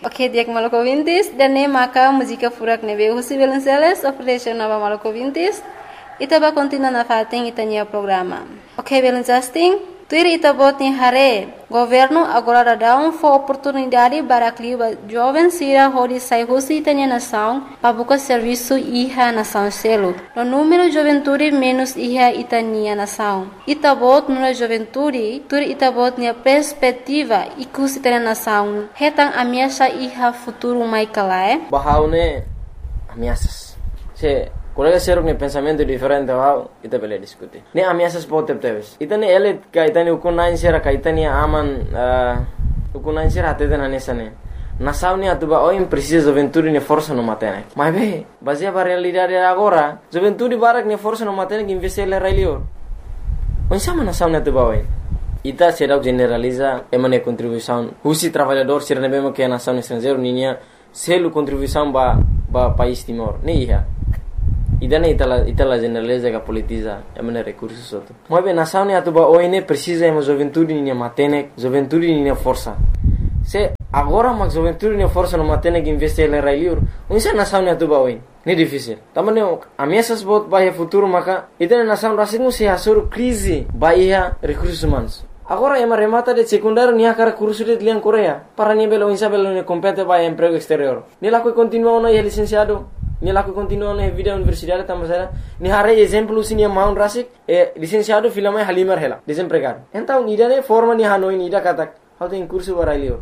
Ok, dia Maluku Vintis, dan ne maka música furak nebe Husi Belenceles, operation nova Maluku Vintis, itaba continua na fating itania programa. Ok, Belencasting, tuir itabot ni hare, governo agora dá oportunidade para clima jovem sira hodi sai Husi itania nação, para buscar serviço iha nação selo. No número juventude menos iha itania nação. Itabot no juventude, tuir itabot ni perspectiva ikus itania nação. Hetang ameaça iha futuro mai kalae. Bahaune ameaças. Se colega seruk ni pensamento diferente bahau ita bele diskuti. Ne ameaças pote teves. Itani elit ka itani ukunain sera ka itani aman ukunain sera atete na nesane. Nação ni atuba oim precisa juventude ni força no matene. Mas be, baseia para realidade agora, juventude barak ni força no matene que investir le railio. Onde chama nação ni atuba oim? Ita será generaliza emane contribuição. Husi trabalhador ser nebemo que a nação estrangeiro ninya selo contribuição ba país Timor. Ni iha. Idana itala generaliza que politiza emane recursos outro. Mas bem, nação ni atuba oine precisa ema juventude ni matene, juventude ni força. Se agora mas juventude ni força no matene que investir le railio. Onde nação ni atuba oine? Ni difícil. Também ameaças bot ba futuro maka itana nação rasingu se asur crise ba iha recursos humanos. Agora ema remata de secundário ni akara curso de lian Coreia para ni belo insa belo ni compete ba emprego exterior. Ni la que continua no licenciado, ni la que continua no vida universidade tamasera, ni hare exemplo sini maun rasik licenciado filama halimar hela desempregado. Então ni dane forma ni hanoi ni da katak how tem curso para elior.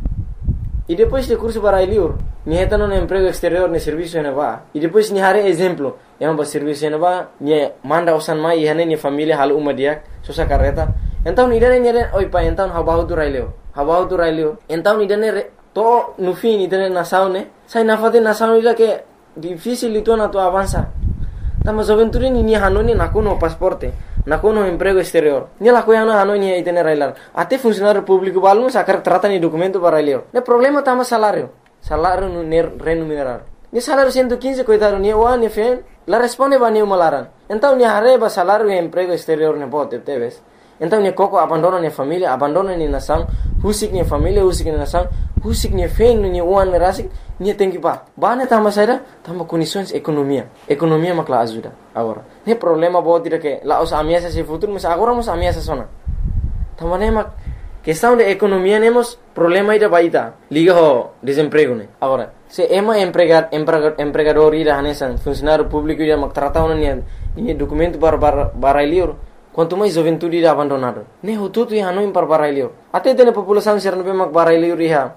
E depois de curso para elior, ni heta no emprego exterior ni serviço na ba. E depois ni hare exemplo, ema ba serviço na ba, ni manda osan mai hane ni família hal umadiak, sosa carreta. Então idane oi pa então habahu tu raileo então idane to nufin idane nasaune sai nafate nasaune ida que difícil itu na tu avança tama juventude ni hanoni nakuno pasporte nakuno emprego exterior ni la coiana hanoni idane railar até funcionário público balmo sacar trata ni documento para raileo ne problema tama salário no remunerado ni salário 115 coitado ni o ni fen la responde ba ni malaran então ni hareba salário e emprego exterior ne bote teves. Então ni koko abandona ni família, abandona ni nação, husik ni família, husik ni nação, husik ni fen ni uan ni rasik, ni tenki ba. Ba ne tama saida, tama condições economia makla ajuda agora. Ne problema bo tira que la os ameaças se futuro, mas agora mos ameaças sona. Tama ne mak questão de economia nemos problema ida baita, liga ho desemprego ne. Agora, se ema empregador ida hanesan funcionário público ida mak tratau ni documento para liur. Quanto mais juventude irá abandonado. Ne hututu iha no impar barailio. Até tem população ser no mak barailio iha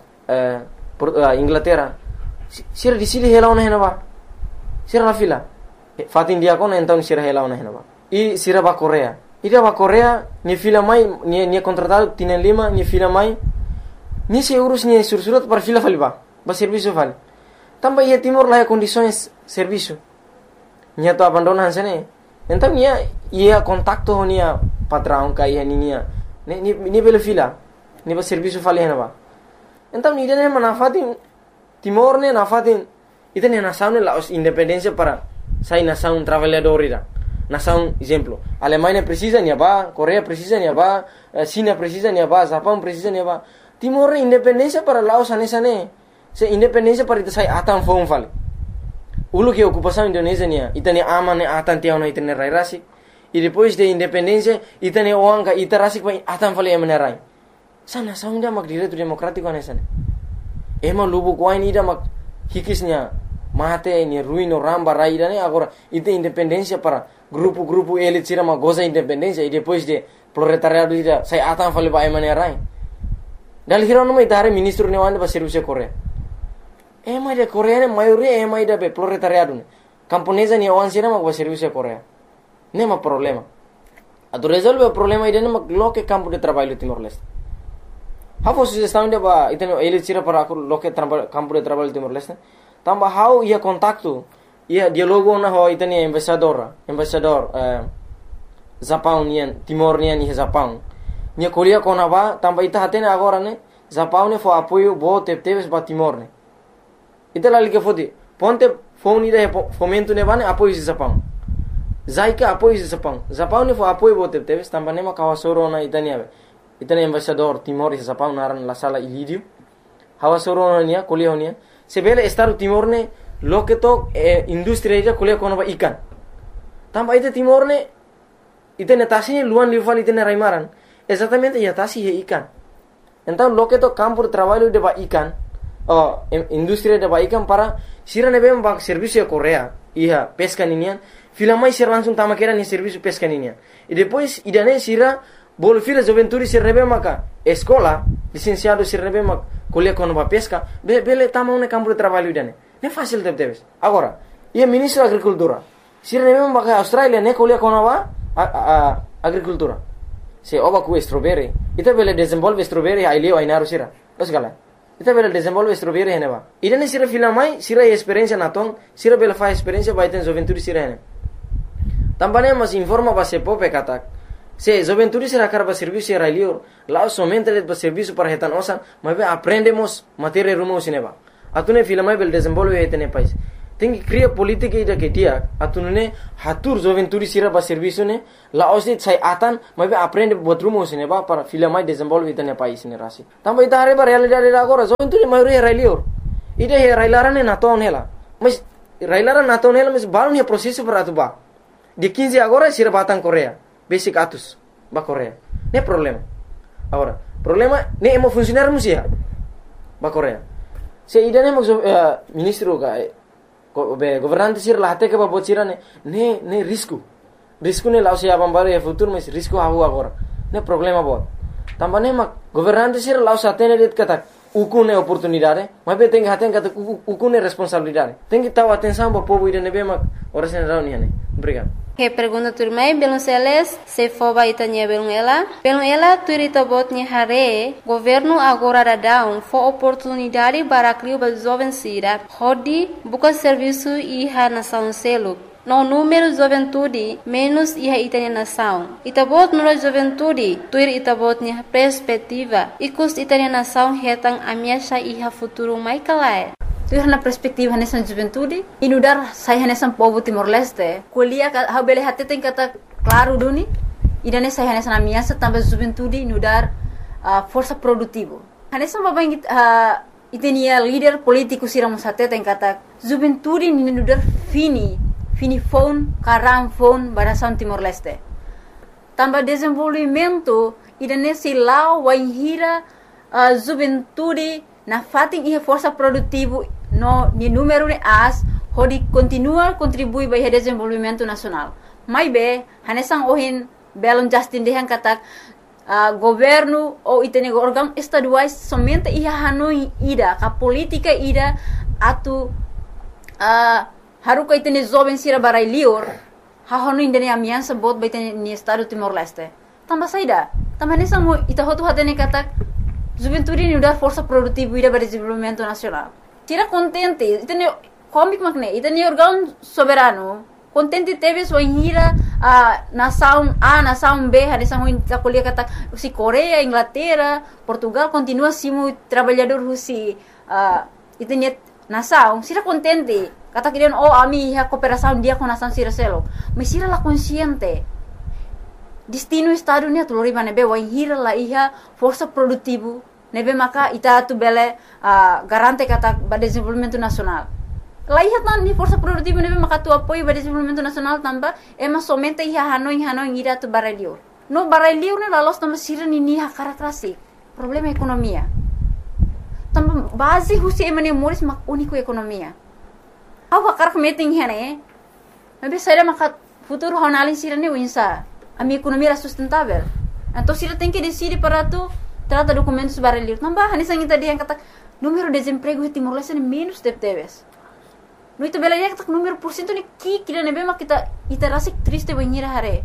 Inglaterra. Sira di sili hela ona henaba. Sira la fila. Fatin dia kon então sira hela ona henaba. I sira ba Korea. Ida ba Korea ni fila mai ni contratado tienen lima ni fila mai. Ni se urus ni sursurat para fila faliba. Ba serviço fal. Tamba ia Timor la condições serviço. Nya to abandonan sene. Então ia contacto nia patrão ka ia ninia ni belo fila ni ba serviço fale na ba então ni dene manafatin Timor ne nafatin itene nação la independência para sai nação trabalhador ira nação exemplo Alemanha precisa nia ba Coreia precisa nia ba China precisa nia ba Japão precisa nia ba Timor independência para Laos anesane se independência para ita sai atan fon fale ulu que ocupação Indonésia nia itane aman ne atan tiao na itane rairasi e depois de independência itane oanga itarasi pa atan fale emenerai sana saunda mak direito democrático anesane ema lubu kwain ida mak hikisnya mate ni ruino ramba raida ne agora ite independência para grupo elit sira mak goza independência e depois de proletariado ida sai atan fale ba emenerai dal hirono mai tare ministro ne wanda ba serviço Coreia ema de Coreia maioria ema ida be proletariado ne camponesa ni oan sira mak ba serviço Coreia nema problema ado resolve o problema ida mak loke campo de trabalho Timor-Leste hafo sugestão de ba iteno elit sira para loke campo de trabalho Timor-Leste tamba how ia contacto ia dialogo na ho itani embaixador Japão nian Timor nian ni Japão nia kolia kona ba tamba ita hatene agora ne Japão ne fo apoio bo teves ba Timor ne ita la liga fodi ponte phone ida fomento ne bane apoio de Japão zaika apoio de Japão ne fo apoio bo teves tamba ne ma kawasoro na itani embaixador Timor e Japão naran la sala ilidio hawa soro nia kuliah nia sebele Estado Timor ne loke to industri aja kuliah kono ba ikan tamba ite Timor ne ite netasi luan lival ite ne raimaran exatamente ya tasi he ikan então loke to campo de trabalho de ba ikan industri de ba ikan para sira nebe ba serviço Korea ia pesca ninian filamai sira langsung tamakera ni serviço pesca ninian e depois idane sira bol fila juventude sira nebe maka escola licenciado sira nebe mak kuliah kono ba pesca bele tama un campo de trabalho idane ne fácil debes agora ia ministro agricultura sira nebe maka Australia ne kuliah kono ba agricultura se oba ku strawberry ita bele desenvolve strawberry ai leo ai naru sira osgala ita bele desenvolve strawberry heneba idane sira filamai sira experiência natong sira bele fa experiência ba iten juventude sira hene tambane mas informa ba se pope katak se juventude sira karba serviço era lior lá somente de serviço para retan osan mas aprendemos matéria rumo sineba atune filamai bele desenvolve etene país tem que criar política ida que dia atune hatur juventude sira ba serviço ne la osit sai atan mas aprende botrumo sineba para filamai desenvolve etene país ne rasi tamba ita hare ba realidade agora juventude maioria era lior ida he railarane naton hela mas railaran naton hela mas balon he processo para atuba de 15 agora sira batang Korea basic atus ba Korea ne problema agora problema ne emo funcionar musia ba Korea se ida ne ministro ga governante sir lahate ke babot sira ne risco ne lao sia bambaro e futuro mas risco hawo agora ne problema bot tambane mak governante sir lao satene det kata ukune oportunidade mas be tem haten kata ukune responsabilidade tem que tahu atenção ba povo ida ne be mak ora sen rau ni ne obrigado. Que pergunta turmai belum seles se foba itanya belum ela turita botnya hare governo agora dadão fo oportunidade para criar ba jovem sira hodi buka serviço iha nação selo no número juventude menos iha itanya nação itabot no juventude tuir itabotnya perspectiva ikus itanya nação hetang amiasha iha futuro mai kalai tuir na perspektiva nessa juventude inudar sai nessa povo Timor-Leste kuliah ha bele hati tem kata claro duni idane sai nessa amiasa também juventude inudar força produtivo nessa babang itenia líder político siramos hati tem kata juventude inudar fini phone karam phone barasan Timor-Leste também desenvolvimento idane silau waihira juventude na fating ia força produtivo no ni número de as hodi continua contribui para o desenvolvimento nacional mai be hanesang ohin belon Justin dehan katak governo ou itene órgão estaduais somente ia hanoi ida ka política ida atu haru ka itene jovem sira barai lior ha hanoi indene amiança bot ba itene ni estado Timor-Leste tamba saida tamba hanesang mo ita hotu hatene katak juventude ni udar força produtiva ida para desenvolvimento nacional tira contente itene comic makne itene órgão soberano contente teve sua hira nação A nação B hanesang ho kuliah kata si Korea Inglaterra Portugal continua simu trabalhador husi itene nação sira contente kata kirian ami ha cooperação dia com nação sira selo mas sira la consciente destino estado ni atulori bane be wai hira la iha força produtivo nebe maka ita tu bele garante kata ba desenvolvimento nacional la iha tan ni força produtivo nebe maka tu apoio ba desenvolvimento nacional tamba ema somente iha hanoi ira tu baralio no baralio ne la los tamba sira ni ha karakteristik problema ekonomia tamba base husi emane moris mak único ekonomia awa karak meeting hene nebe saya maka futuro honalin sira ni winsa a minha economia era sustentável. Então, se ela tem que decidir para tu trata documentos para ler, não vai. Nessa gente dia kata número de desemprego em Timor-Leste é menos de teves. No itu bela dia kata número por cento ni kita nebe mak kita rasa triste banhira hare.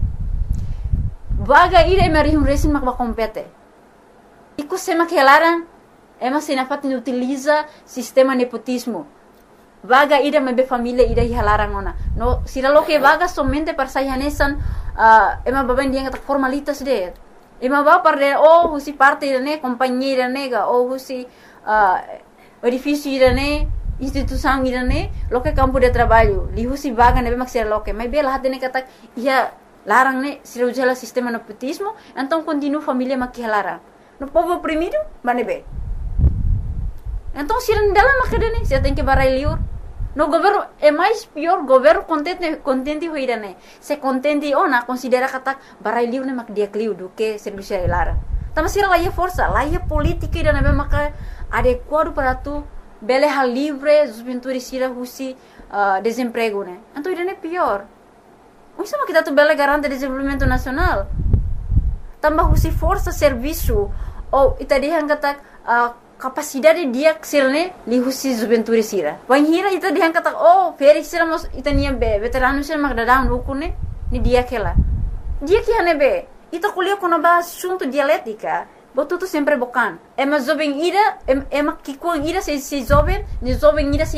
Vaga ira emari resin mak compete. Iku sema que elaran ema senafat utiliza sistema nepotismo. Vaga ida mebe família ida hilarang ona. No sira lo que vaga somente para sayanesan ema baben dia kata formalitas de. Ema ba parde husi parte ne companhia nega husi edifício ne instituição ne lo que campo de trabalho. Li husi vaga nebe maksira lo que mai bela hatene kata ia larang ne sira ujala sistema nepotismo, então continua família makihalarang. No povo oprimido, manebe. Então, se ele dalam makadani, se tem que barai liur. No governo é mais pior, governo contente hoirane. Se contente ona considera kata barai liur ne mak dia kliu do que serviço lara. Tama sira lá força, lá política ida na maka adequado para tu bele hal livre, juventude sira husi desemprego né. Então ida ne pior. Isso kita tu bele garante desenvolvimento nacional. Tambah husi força serviço ou ita dihan kata capacidade dia ksilne li husi juventude sira. Wanhira ita dihan kata feri sira mos ita nia be veterano sira mak dadang ukune ni dia kela. Dia que hane be ita kuliah kono ba assunto dialética. Botu tu sempre bokan. Ema jovem ira ema kikuang ira se jovem, ni jovem ira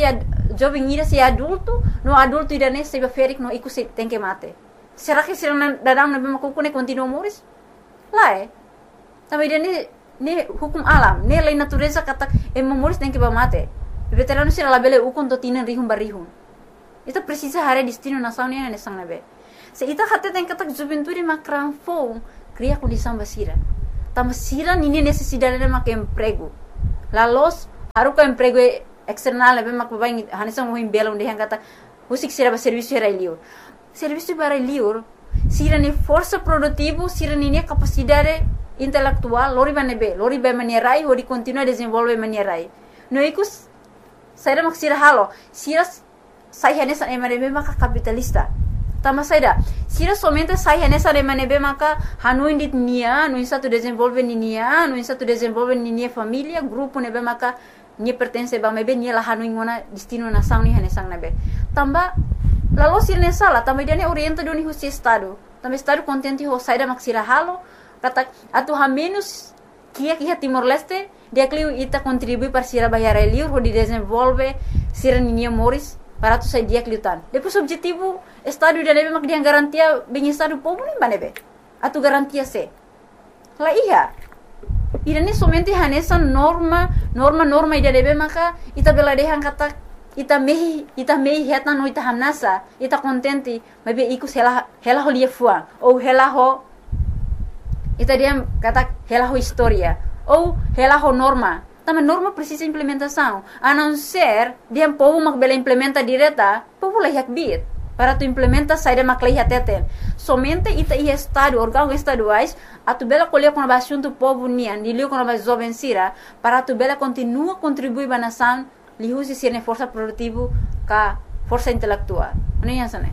se adulto, no adulto ira ne se ferik no iku se tem que mate. Será que sira dadang na be makukune continua moris? Lá Também dia ne hukum alam, ne lei natureza kata moris tem que mate. Veterano sira labele ukon to tinan rihum barihum. Ita precisa hare destino nação ne sang nabe. Se ita hate tem kata juventude makran fo cria condição basira. Tama sira nini necessidade de mak emprego. Lalos aruka emprego external nabe mak babai hanisang mohim bela onde kata husik sira ba serviço era liur. Serviço para liur sira ne força produtivo, sira nini capacidade intelectual, lori ba manierai, hori continua desenvolve manierai. No ikus saira mak sira halo, sira sai hanesa emanebe maka capitalista. Tama saida, sira somente sai hanesa emanebe maka hanu indit nia, no insa tu desenvolve nia, no insa tu desenvolve nia família, grupo nebe maka nia pertence ba mebe nia la hanu ingona destino nação ni hanesang nebe. Tamba lalu sira ne sala, tamba dia ne orienta doni husi estado. Tamba estado contente ho saida mak sira halo. Kata atu menos kia Timor Leste dia kliu ita contribui para sira bayar liur ho di desenvolve sira ninia moris para tu sai dia kliutan. Depois objetivo estado dia nebe mak dia garantia bem estado povo nem banebe. Atu garantia se. La iya. Ira ni somente hanesa norma ida nebe maka ita bela dehan kata ita mehi heta no ita hanasa ita contente mabe ikus hela ho lia fuang ou hela ho ita dia kata hela ho história ou hela ho norma. Também norma precisa implementação. A não ser dia povo mak bela implementa direta, povo lah yak bit. Para tu implementa saída mak lah teten. Somente ita estado, órgão estaduais, a tu bela colher com a assunto povo nian, dilio com a jovem sira, para tu bela continua contribuir ba nação, li usi sirne força produtivo ka força intelectual. Ano yan sana?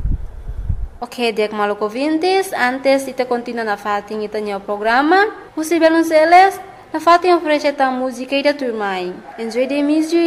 Ok, diak maluk ouvintes, antes ita continua na fating ita nyo programa. Husi Belonceles, na fating oferece ta música ida turmai. Enjoy the music.